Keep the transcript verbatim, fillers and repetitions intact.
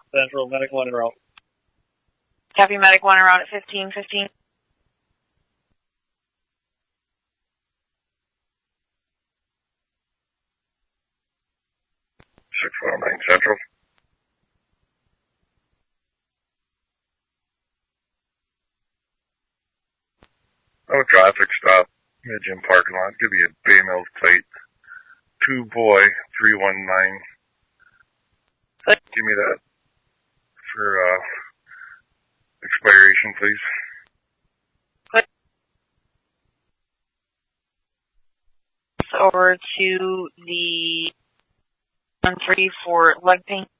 Central, Medic one en route. Copy, Medic one en route at fifteen fifteen. six one nine Central. Oh, traffic stop. Mid-gym parking lot. Give you a Bay Mills plate. Two boy, three one nine. Give me that for, uh, expiration, please. Over to the one three for leg pain.